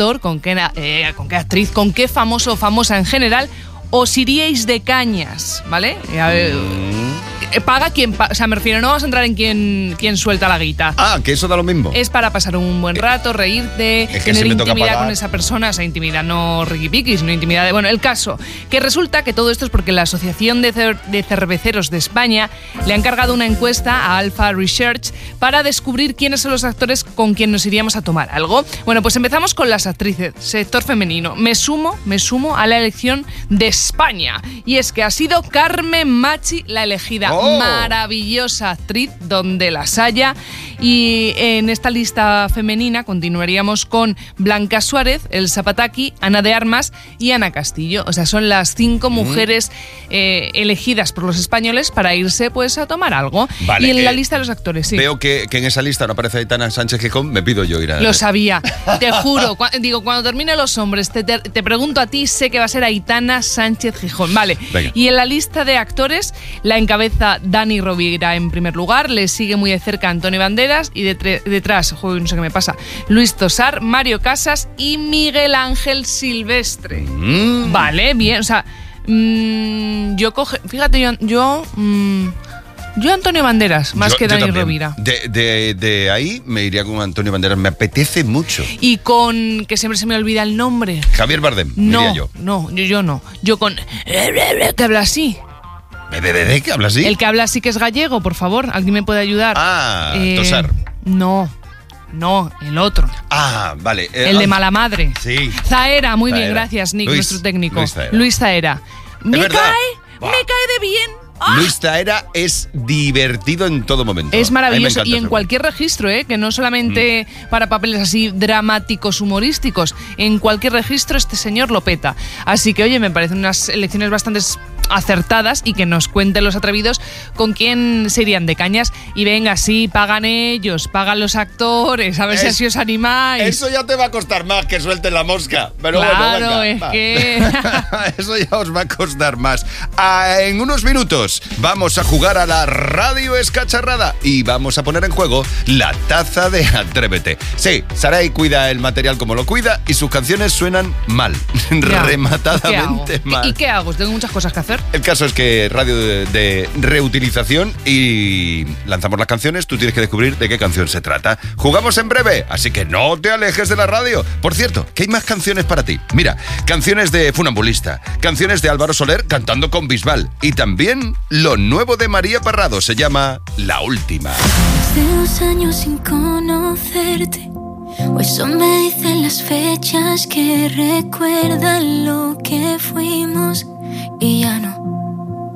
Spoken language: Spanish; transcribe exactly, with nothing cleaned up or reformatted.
actor, con qué, eh, con qué actriz, con qué famoso o famosa en general os iríais de cañas, ¿vale? Eh, paga quien paga, o sea, me refiero, no vamos a entrar en quién, quién suelta la guita. Ah, que eso da lo mismo. Es para pasar un buen rato, reírte, es que tener si me toca intimidad pagar. con esa persona, o sea, intimidad no riquipiqui, sino intimidad de... Bueno, el caso, que resulta que todo esto es porque la Asociación de, Cer- de Cerveceros de España le ha encargado una encuesta a Alpha Research para descubrir quiénes son los actores con quien nos iríamos a tomar algo. Bueno, pues empezamos con las actrices, sector femenino. Me sumo, me sumo a la elección de España. Y es que ha sido Carmen Machi la elegida. Oh. Maravillosa actriz, donde las haya. Y en esta lista femenina continuaríamos con Blanca Suárez, Elsa Pataki, Ana de Armas y Ana Castillo. O sea, son las cinco mm. mujeres eh, elegidas por los españoles para irse pues a tomar algo. Vale, y en eh, la lista de los actores, sí. Veo que, que en esa lista no aparece Aitana Sánchez Gijón, me pido yo ir a... Lo sabía, te juro. Cu- digo, cuando termine Los Hombres, te, te, te pregunto a ti, sé que va a ser Aitana Sánchez Gijón. Vale. Venga. Y en la lista de actores la encabeza Dani Rovira en primer lugar, le sigue muy de cerca Antonio Banderas y detre- detrás, joder, no sé qué me pasa, Luis Tosar, Mario Casas y Miguel Ángel Silvestre. Mm. Vale, bien, o sea, mmm, yo coge, fíjate, yo, yo, mmm, yo Antonio Banderas, más Yo- que yo Dani también. Rovira. De, de, de ahí me iría con Antonio Banderas, me apetece mucho. Y con, que siempre se me olvida el nombre. Javier Bardem, No, diría yo. no, yo, yo no. Yo con... que habla así. ¿De qué hablas así? El que habla así que es gallego, por favor. ¿Alguien me puede ayudar? Ah, Eh, Tosar. No, no, el otro. Ah, vale. Eh, El de ah, Mala Madre. Sí. Zaera, muy Zaera. bien, gracias, Nick, Luis- nuestro técnico. Luis Zaera. Luis Zaera. Me verdad. cae, Buah. me cae de bien. ¡Ah! Luis Zaera es divertido en todo momento. Es A maravilloso mí me encanta y en ese cualquier registro, ¿eh? Que no solamente mm. para papeles así dramáticos, humorísticos, en cualquier registro este señor lo peta. Así que, oye, me parecen unas elecciones bastante acertadas y que nos cuenten los atrevidos con quién se irían de cañas. Y venga, sí, pagan ellos, pagan los actores, a ver Es- si así os animáis. Eso ya te va a costar más que suelten la mosca. Pero Claro, bueno, venga, es va. que... Eso ya os va a costar más. Ah, en unos minutos vamos a jugar a la radio escacharrada y vamos a poner en juego la taza de Atrévete. Sí, Sarai cuida el material como lo cuida y sus canciones suenan mal, Ya, rematadamente ¿qué hago? mal. ¿Y qué hago? Tengo muchas cosas que hacer. El caso es que radio de, de reutilización y lanzamos las canciones, tú tienes que descubrir de qué canción se trata. Jugamos en breve, así que no te alejes de la radio. Por cierto, que hay más canciones para ti. Mira, canciones de Funambulista, canciones de Álvaro Soler cantando con Bisbal y también lo nuevo de María Parrado, se llama La Última. Hace dos años sin conocerte, o eso me dicen las fechas que recuerdan los